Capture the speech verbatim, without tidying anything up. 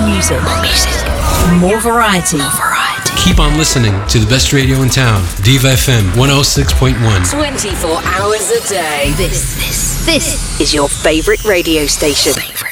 music. More music. More variety. More variety. Keep on listening to the best radio in town. Diva F M one oh six point one. twenty-four hours a day. This, this, this is your favorite radio station. Favorite.